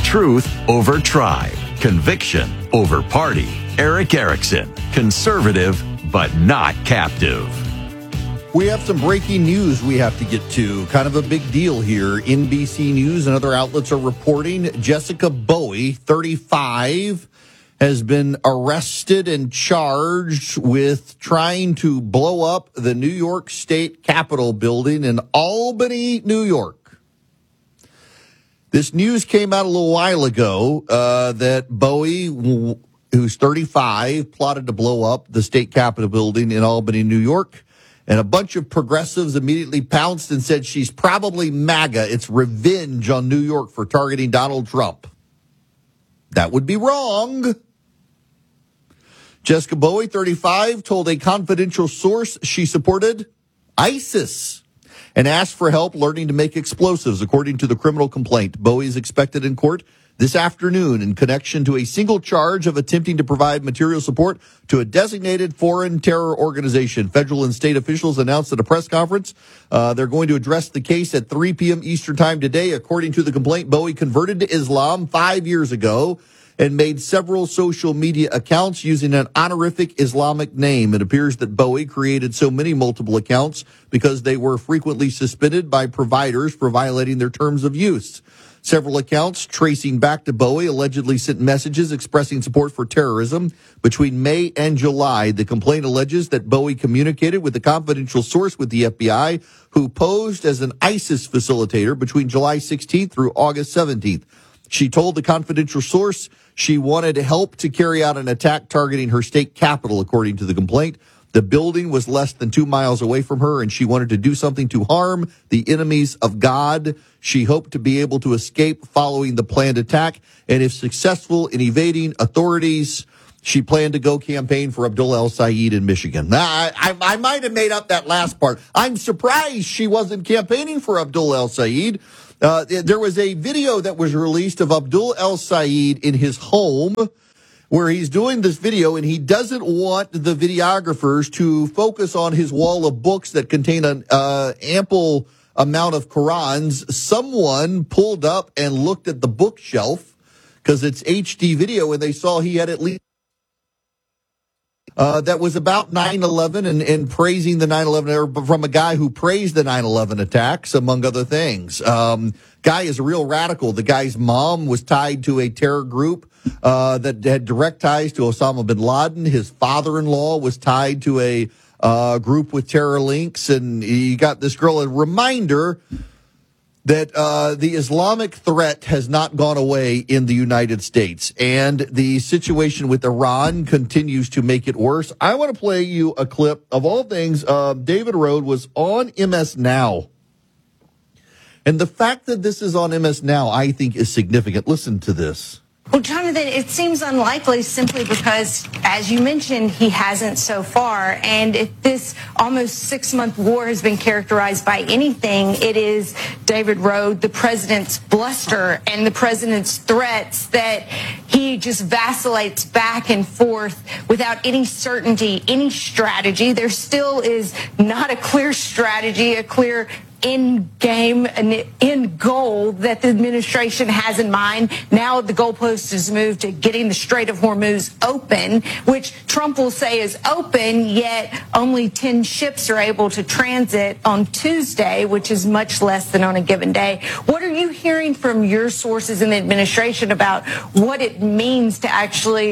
Truth over tribe. Conviction over party. Erick Erickson. Conservative, but not captive. We have some breaking news we have to get to. Kind of a big deal here. NBC News and other outlets are reporting Jessica Bowie, 35, has been arrested and charged with trying to blow up the New York State Capitol building in Albany, New York. This news came out a little while ago that Bowie, who's 35, plotted to blow up the state Capitol building in Albany, New York. And a bunch of progressives immediately pounced and said she's probably MAGA. It's revenge on New York for targeting Donald Trump. That would be wrong. Jessica Bowie, 35, told a confidential source she supported ISIS and asked for help learning to make explosives, according to the criminal complaint. Bowie is expected in court this afternoon in connection to a single charge of attempting to provide material support to a designated foreign terror organization. Federal and state officials announced at a press conference they're going to address the case at 3 p.m. Eastern time today. According to the complaint, Bowie converted to Islam 5 years ago and made several social media accounts using an honorific Islamic name. It appears that Bowie created so many multiple accounts because they were frequently suspended by providers for violating their terms of use. Several accounts tracing back to Bowie allegedly sent messages expressing support for terrorism between May and July. The complaint alleges that Bowie communicated with a confidential source with the FBI who posed as an ISIS facilitator between July 16th through August 17th. She told the confidential source she wanted help to carry out an attack targeting her state capital, according to the complaint. The building was less than 2 miles away from her, and she wanted to do something to harm the enemies of God. She hoped to be able to escape following the planned attack, and if successful in evading authorities, she planned to go campaign for Abdullah el-Sayed in Michigan. I might have made up that last part. I'm surprised she wasn't campaigning for Abdullah el-Sayed. There was a video that was released of Abdullah el-Sayed in his home, where he's doing this video, and he doesn't want the videographers to focus on his wall of books that contain an ample amount of Qurans. Someone pulled up and looked at the bookshelf, because it's HD video, and they saw he had at least that was about 9/11 and praising the 9/11, from a guy who praised the 9/11 attacks, among other things. Guy is a real radical. The guy's mom was tied to a terror group that had direct ties to Osama bin Laden. His father-in-law was tied to a group with terror links. And you got this girl, a reminder that the Islamic threat has not gone away in the United States, and the situation with Iran continues to make it worse. I want to play you a clip, of all things. David Rode was on MS Now, and the fact that this is on MS Now, I think, is significant. Listen to this. Well, Jonathan, it seems unlikely simply because, as you mentioned, he hasn't so far. And if this almost 6-month war has been characterized by anything, it is, David Rode, the president's bluster and the president's threats, that he just vacillates back and forth without any certainty, any strategy. There still is not a clear strategy, a clear end game, an end goal that the administration has in mind. Now the goalpost is moved to getting the Strait of Hormuz open, which Trump will say is open, yet only 10 ships are able to transit on Tuesday, which is much less than on a given day. What are you hearing from your sources in the administration about what it means to actually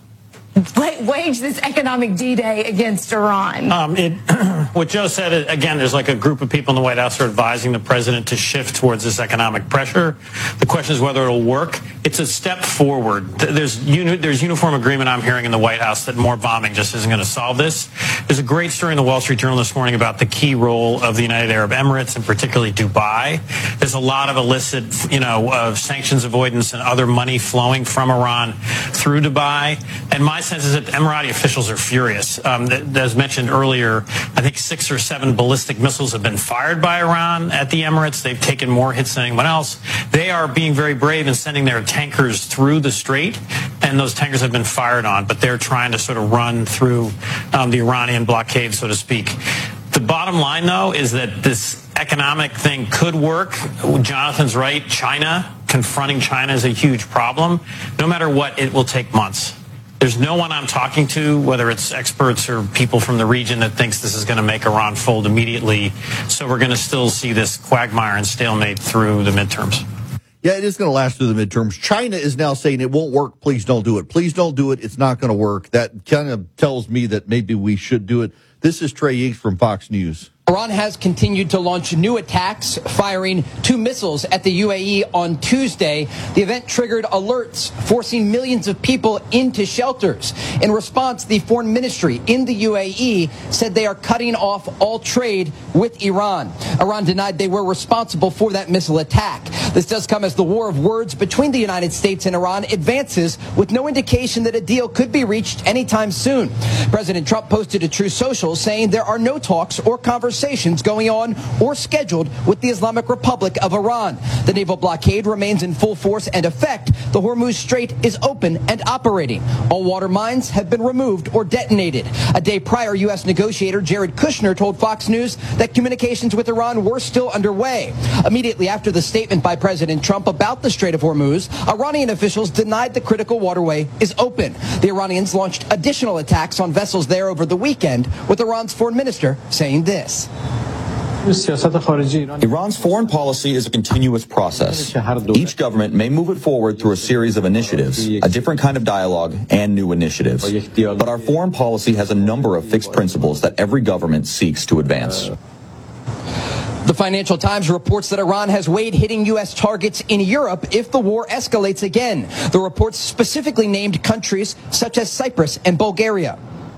wage this economic D-Day against Iran? What Joe said, again, there's like a group of people in the White House who are advising the president to shift towards this economic pressure. The question is whether it'll work. It's a step forward. There's uniform agreement, I'm hearing, in the White House that more bombing just isn't going to solve this. There's a great story in the Wall Street Journal this morning about the key role of the United Arab Emirates, and particularly Dubai. There's a lot of illicit, sanctions avoidance and other money flowing from Iran through Dubai. And my sense is that Emirati officials are furious. As mentioned earlier, I think 6 or 7 ballistic missiles have been fired by Iran at the Emirates. They've taken more hits than anyone else. They are being very brave in sending their tankers through the strait, and those tankers have been fired on, but they're trying to sort of run through the Iranian blockade, so to speak. The bottom line, though, is that this economic thing could work. Jonathan's right. China confronting China as a huge problem, no matter what, it will take months. There's no one I'm talking to, whether it's experts or people from the region, that thinks this is going to make Iran fold immediately. So we're going to still see this quagmire and stalemate through the midterms. Yeah, it is going to last through the midterms. China is now saying it won't work. Please don't do it. Please don't do it. It's not going to work. That kind of tells me that maybe we should do it. This is Trey Yates from Fox News. Iran has continued to launch new attacks, firing 2 missiles at the UAE on Tuesday. The event triggered alerts, forcing millions of people into shelters. In response, the foreign ministry in the UAE said they are cutting off all trade with Iran. Iran denied they were responsible for that missile attack. This does come as the war of words between the United States and Iran advances, with no indication that a deal could be reached anytime soon. President Trump posted to Truth Social saying there are no talks or conversations going on or scheduled with the Islamic Republic of Iran. The naval blockade remains in full force and effect. The Hormuz Strait is open and operating. All water mines have been removed or detonated. A day prior, U.S. negotiator Jared Kushner told Fox News that communications with Iran were still underway. Immediately after the statement by President Trump about the Strait of Hormuz, Iranian officials denied the critical waterway is open. The Iranians launched additional attacks on vessels there over the weekend, with Iran's foreign minister saying this. Iran's foreign policy is a continuous process. Each government may move it forward through a series of initiatives, a different kind of dialogue, and new initiatives. But our foreign policy has a number of fixed principles that every government seeks to advance. The Financial Times reports that Iran has weighed hitting U.S. targets in Europe if the war escalates again. The reports specifically named countries such as Cyprus and Bulgaria.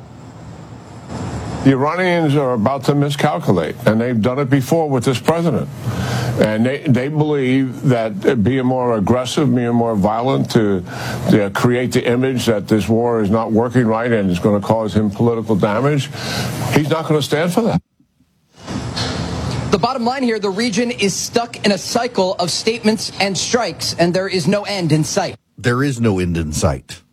The Iranians are about to miscalculate, and they've done it before with this president. And they believe that being more aggressive, being more violent to create the image that this war is not working right and is going to cause him political damage, he's not going to stand for that. The bottom line here, the region is stuck in a cycle of statements and strikes, and there is no end in sight. There is no end in sight.